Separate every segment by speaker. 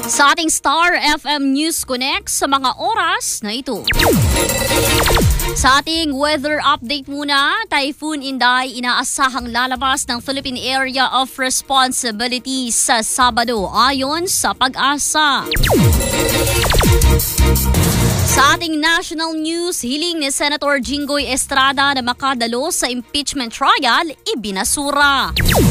Speaker 1: Sa ating Star FM News Connect sa mga oras na ito. Sa ating weather update muna, Typhoon Inday inaasahang lalabas ng Philippine Area of Responsibility sa Sabado ayon sa Pag-asa. Sa ating national news, hiling ni Senator Jinggoy Estrada na makadalo sa impeachment trial, ibinasura.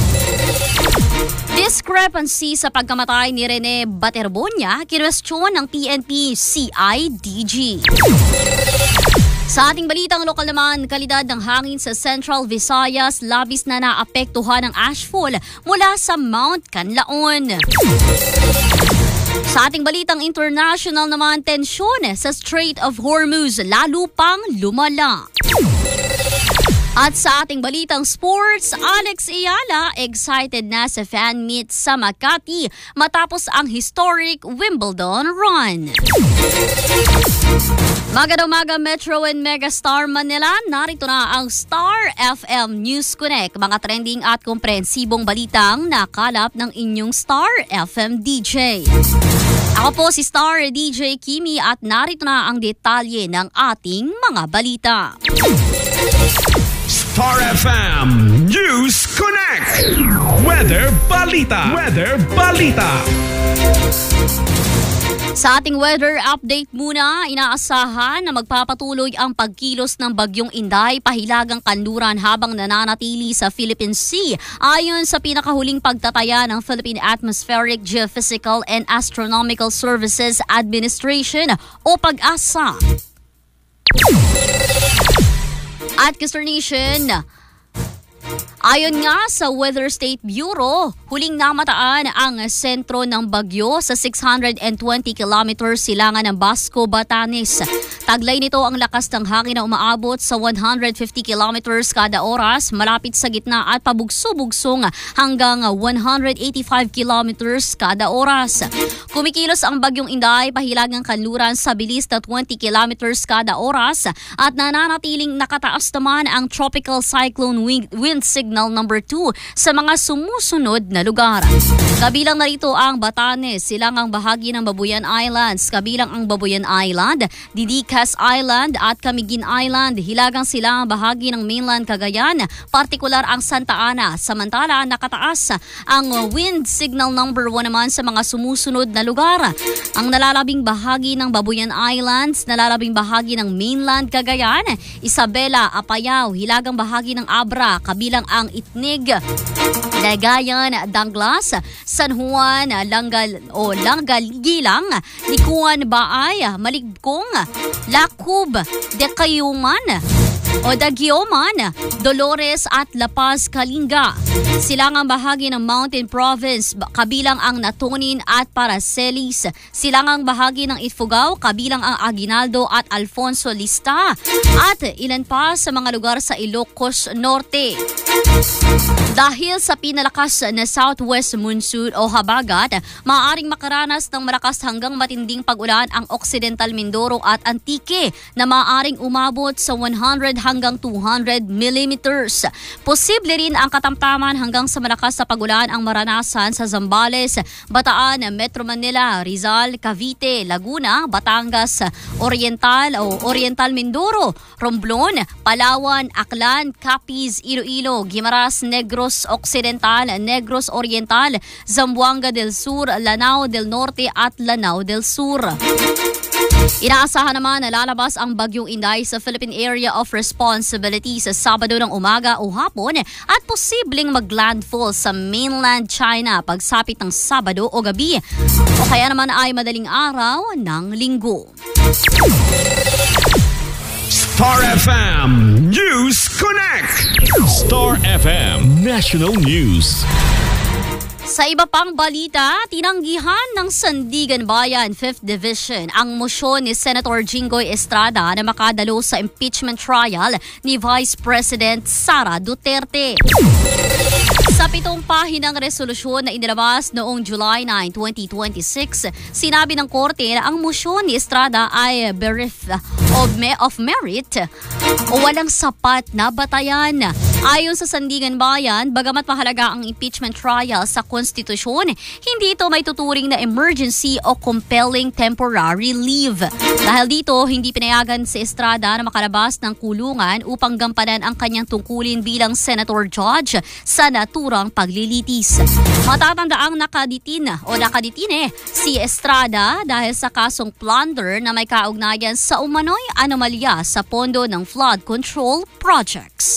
Speaker 1: Discrepancy sa pagkamatay ni Rene Baterbonia, kinwestiyon ng PNP CIDG. Sa ating balitang lokal naman, kalidad ng hangin sa Central Visayas labis na naapektuhan ng ashfall mula sa Mount Canlaon. Sa ating balitang international naman, tensyon sa Strait of Hormuz lalo pang lumala. At sa ating balitang sports, Alex Ayala excited na sa fan meet sa Makati matapos ang historic Wimbledon run. Magandang umaga Metro and Megastar Manila, narito na ang Star FM News Connect, mga trending at komprehensibong balitang nakalap ng inyong Star FM DJ. Ako po si Star DJ Kimi at narito na ang detalye ng ating mga balita.
Speaker 2: Star FM News Connect. Weather Balita. Weather Balita.
Speaker 1: Sa ating weather update muna, inaasahan na magpapatuloy ang pagkilos ng Bagyong Inday pahilagang kanluran habang nananatili sa Philippine Sea ayon sa pinakahuling pagtataya ng Philippine Atmospheric, Geophysical and Astronomical Services Administration o Pag-asa. At Kister Nation, ayon nga sa Weather State Bureau, huling namataan ang sentro ng bagyo sa 620 kilometers silangan ng Basco, Batanes. Taglay nito ang lakas ng hangin na umaabot sa 150 kilometers kada oras malapit sa gitna at pabugso-bugsong hanggang 185 kilometers kada oras. Kumikilos ang Bagyong Inday pahilagang kanluran sa bilis na 20 kilometers kada oras at nananatiling nakataas naman ang Tropical Cyclone Wind Signal number 2 sa mga sumusunod na lugar. Kabilang na rito ang Batanes, silangang bahagi ng Babuyan Islands, kabilang ang Babuyan Island, Didicas Island at Camiguin Island, hilagang silangang bahagi ng mainland Cagayan, partikular ang Santa Ana. Samantala, nakataas ang wind signal number 1 naman sa mga sumusunod na lugar. Ang nalalabing bahagi ng Babuyan Islands, nalalabing bahagi ng mainland Cagayan, Isabela, Apayao, hilagang bahagi ng Abra, kabilang ang Itnig, Cagayan, Danglas, San Juan, Langaligilang, Likuan, Baay, Maligkong, Lakub, Decayuman, Dagioman, Dolores at La Paz, Kalinga. Silangang bahagi ng Mountain Province, kabilang ang Natonin at Paracelis. Silangang bahagi ng Ifugao, kabilang ang Aguinaldo at Alfonso Lista. At ilan pa sa mga lugar sa Ilocos Norte. Dahil sa pinalakas na southwest monsoon o habagat, maaaring makaranas ng malakas hanggang matinding pag-ulan ang Occidental Mindoro at Antique na maaaring umabot sa 100 hanggang 200 millimeters. Posible rin ang katamtaman hanggang sa malakas na pag-ulan ang maranasan sa Zambales, Bataan, Metro Manila, Rizal, Cavite, Laguna, Batangas, Oriental Mindoro, Romblon, Palawan, Aklan, Capiz, Iloilo, Guimaras, Negros Occidental, Negros Oriental, Zamboanga del Sur, Lanao del Norte at Lanao del Sur. Inaasahan naman na lalabas ang Bagyong Inday sa Philippine Area of Responsibility sa Sabado ng umaga o hapon at posibleng maglandfall sa mainland China pagsapit ng Sabado o gabi o kaya naman ay madaling araw ng Linggo.
Speaker 2: Star FM News Connect. Star FM National News.
Speaker 1: Sa iba pang balita, tinanggihan ng Sandigan Bayan 5th Division ang mosyon ni Senator Jinggoy Estrada na makadalo sa impeachment trial ni Vice President Sara Duterte. Sa 7 pahinang resolusyon na inilabas noong July 9, 2026, sinabi ng korte na ang mosyon ni Estrada ay bereft of merit o walang sapat na batayan. Ayon sa Sandigan Bayan, bagamat mahalaga ang impeachment trial sa konstitusyon, hindi ito may tuturing na emergency o compelling temporary leave. Dahil dito, hindi pinayagan si Estrada na makalabas ng kulungan upang gampanan ang kanyang tungkulin bilang senator judge sa naturang paglilitis. Matatandaang nakaditine si Estrada dahil sa kasong plunder na may kaugnayan sa umano'y anomalya sa pondo ng flood control projects.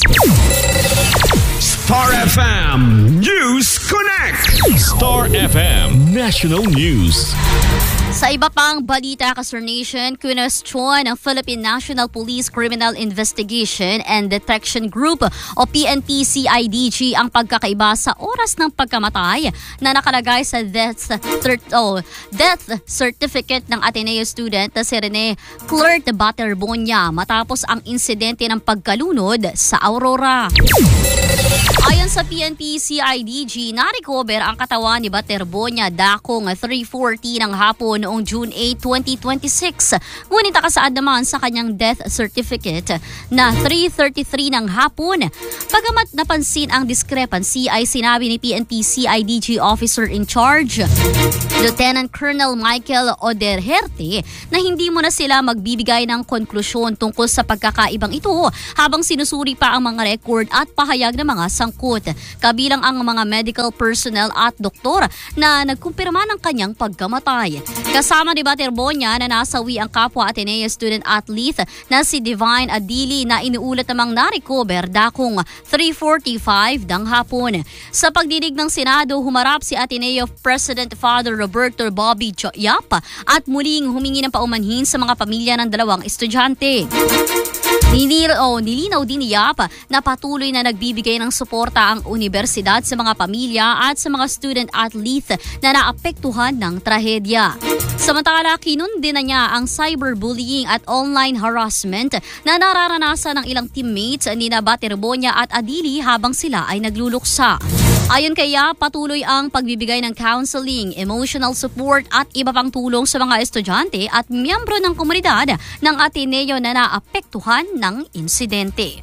Speaker 2: Star FM News Connect. Star FM National News.
Speaker 1: Sa iba pang balita, Kasur Nation, kwinestyon ng Philippine National Police Criminal Investigation and Detection Group o PNP-CIDG ang pagkakaiba sa oras ng pagkamatay na nakalagay sa death certificate ng Ateneo student na si Rene Clert Baterbonia matapos ang insidente ng pagkalunod sa Aurora. Ayon sa PNP-CIDG, na-recover ang katawan ni Baterbonia dakong 3:40 ng hapon noong June 8, 2026. Ngunit nakasaad naman sa kanyang death certificate na 3:33 ng hapon. Bagamat napansin ang discrepancy ay sinabi ni PNP-CIDG Officer in Charge, Lieutenant Colonel Michael Oderherte, na hindi mo na sila magbibigay ng konklusyon tungkol sa pagkakaibang ito habang sinusuri pa ang mga record at pahayag ng mga sangkot, kabilang ang mga medical personnel at doktor na nagkumpirma ng kanyang pagkamatay. Kasama ni Baterbonia na nasawi ang kapwa Ateneo student athlete na si Divine Adili na inuulat namang na-recover dakong 3:45 ng hapon. Sa pagdinig ng Senado, humarap si Ateneo President Father Roberto Bobby Yap at muling humingi ng paumanhin sa mga pamilya ng dalawang estudyante. Nilinaw din ni Yap na patuloy na nagbibigay ng suporta ang universidad sa mga pamilya at sa mga student athlete na naapektuhan ng trahedya. Samantala, kinundi na niya ang cyberbullying at online harassment na nararanasan ng ilang teammates ni Baterbonia at Adili habang sila ay nagluluksa. Ayon kay Yap, patuloy ang pagbibigay ng counseling, emotional support at iba pang tulong sa mga estudyante at miyembro ng komunidad ng Ateneo na naapektuhan ng insidente.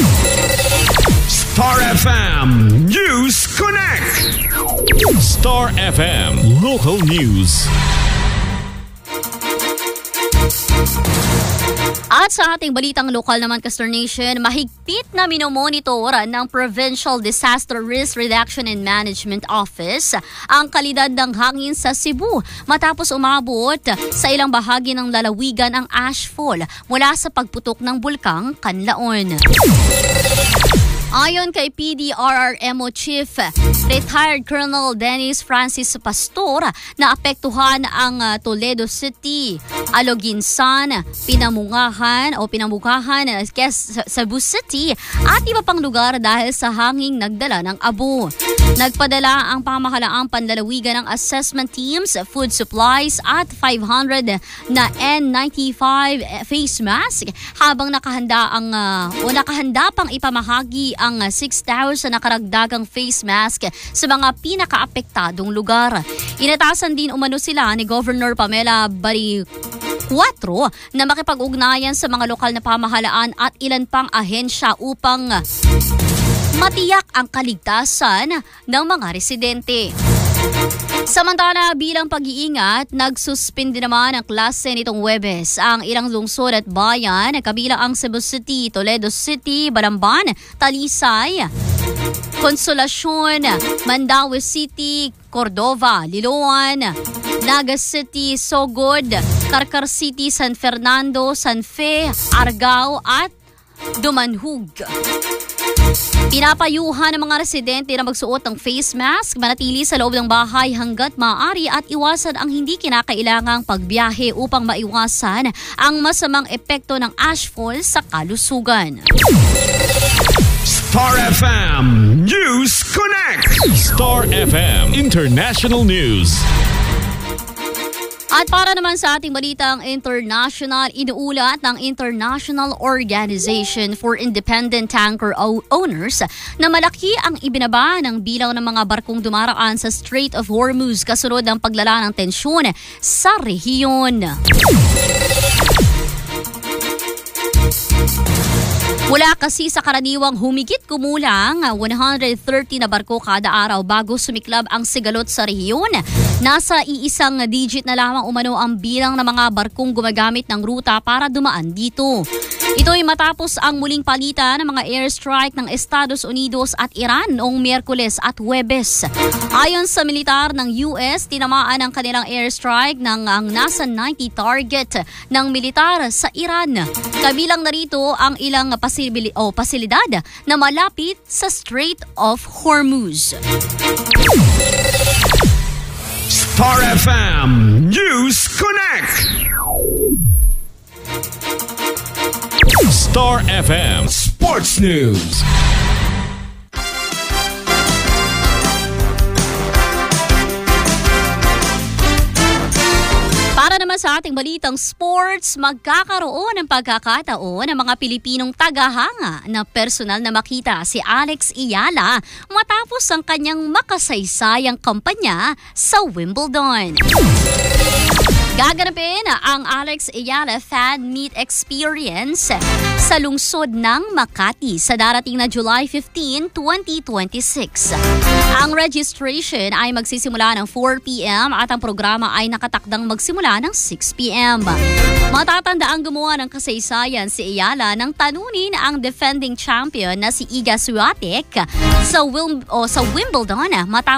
Speaker 2: Star FM News Connect. Star FM Local News.
Speaker 1: At sa ating balitang lokal naman, Kasur Nation, mahigpit na minomonitor ng Provincial Disaster Risk Reduction and Management Office ang kalidad ng hangin sa Cebu matapos umabot sa ilang bahagi ng lalawigan ang ashfall mula sa pagputok ng bulkang Canlaon. Ayon kay PDRRMO Chief Retired Colonel Dennis Francis Pastor, naapektuhan ang Toledo City, Aloginsan, Pinambukahan, Cebu City at iba pang lugar dahil sa hanging nagdala ng abo. Nagpadala ang pamahalaang panlalawigan ng assessment teams, food supplies at 500 na N95 face mask habang nakahanda pang ipamahagi ang 6,000 na karagdagang face mask sa mga pinakaapektadong lugar. Inatasan din umano sila ni Governor Pamela Bari 4 na makipag-ugnayan sa mga lokal na pamahalaan at ilan pang ahensya upang matiyak ang kaligtasan ng mga residente. Samantala, bilang pag-iingat, nagsuspindi naman ang klase nitong Huwebes ang ilang lungsod at bayan, kabilang ang Cebu City, Toledo City, Balamban, Talisay, Consolacion, Mandaue City, Cordova, Liloan, Naga City, Sogod, Carcar City, San Fernando, San Fe, Argao at Dumanhug. Pinapayuhan ng mga residente na magsuot ng face mask, manatili sa loob ng bahay hanggat maaari at iwasan ang hindi kinakailangang pagbiyahe upang maiwasan ang masamang epekto ng ashfall sa kalusugan.
Speaker 2: Star FM News Connect. Star FM International News.
Speaker 1: At para naman sa ating balitang international, inuulat ng International Organization for Independent Tanker Owners na malaki ang ibinaba ng bilang ng mga barkong dumaraan sa Strait of Hormuz kasunod ng paglala ng tensyon sa rehiyon. Mula kasi sa karaniwang humigit kumulang 130 na barko kada araw bago sumiklab ang sigalot sa rehiyon. Nasa iisang digit na lamang umano ang bilang ng mga barkong gumagamit ng ruta para dumaan dito. Ito'y matapos ang muling palitan ng mga airstrike ng Estados Unidos at Iran noong Miyerkules at Huwebes. Ayon sa militar ng US, tinamaan ang kanilang airstrike ng ang nasa 90 target ng militar sa Iran. Kabilang narito ang ilang pasilidad na malapit sa Strait of Hormuz.
Speaker 2: Star FM News Connect. Star FM Sports News.
Speaker 1: Para naman sa ating balitang sports, magkakaroon ng pagkakataon ng mga Pilipinong tagahanga na personal na makita si Alex Eala matapos ang kanyang makasaysayang kampanya sa Wimbledon. Gaganapin ang Alex Eala Fan Meet Experience sa lungsod ng Makati sa darating na July 15, 2026. Ang registration ay magsisimula ng 4 p.m. at ang programa ay nakatakdang magsimula ng 6 p.m. Matatandaang gumawa ng kasaysayan si Eala nang tanunin ang defending champion na si Iga Swiatek sa Wimbledon